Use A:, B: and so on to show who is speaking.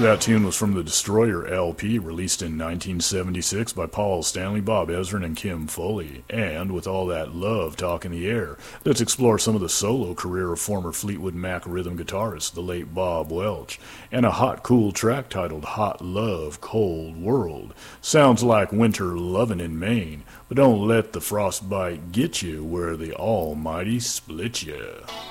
A: That tune was from the Destroyer LP, released in 1976 by Paul Stanley, Bob Ezrin, and Kim Foley. And with all that love talk in the air, let's explore some of the solo career of former Fleetwood Mac rhythm guitarist, the late Bob Welch, and a hot, cool track titled Hot Love, Cold World. Sounds like winter lovin' in Maine, but don't let the frostbite get you where the almighty split you.